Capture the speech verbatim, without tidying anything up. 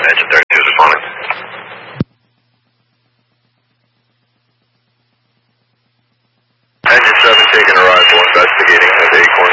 Engine thirty-two is responding. Engine seven taking arrival, investigating with eight